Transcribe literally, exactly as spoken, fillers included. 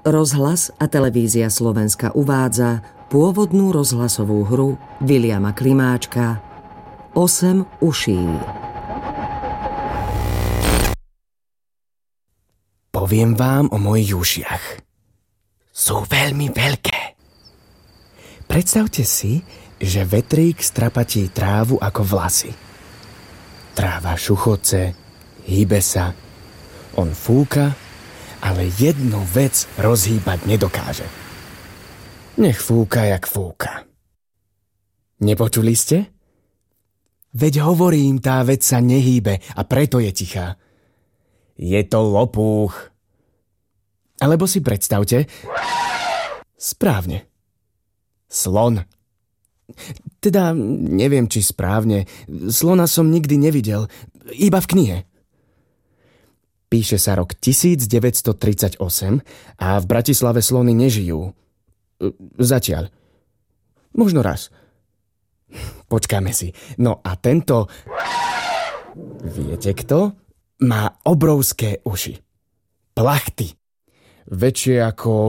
Rozhlas a televízia Slovenska uvádza pôvodnú rozhlasovú hru Viliama Klimáčka Osem uší. Poviem vám o mojich ušiach. Sú veľmi veľké. Predstavte si, že vetrík strapatí trávu ako vlasy. Tráva šuchoce, hýbe sa. On fúka, ale jednu vec rozhýbať nedokáže. Nech fúka, jak fúka. Nepočuli ste? Veď hovorím, tá vec sa nehýbe a preto je tichá. Je to lopúch. Alebo si predstavte... Správne. Slon. Teda neviem, či správne. Slona som nikdy nevidel. Iba v knihe. Píše sa rok devätnásťtridsaťosem a v Bratislave slony nežijú. Zatiaľ. Možno raz. Počkáme si. No a tento... Viete kto? Má obrovské uši. Plachty. Väčšie ako